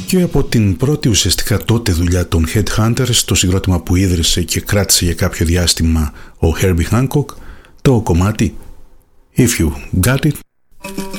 Αποδόθηκε από την πρώτη ουσιαστικά τότε δουλειά των Headhunters, το συγκρότημα που ίδρυσε και κράτησε για κάποιο διάστημα ο Herbie Hancock, το κομμάτι If You Got It.